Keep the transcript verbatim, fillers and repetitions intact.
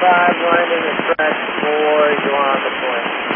five, landing at track four, you are on the point.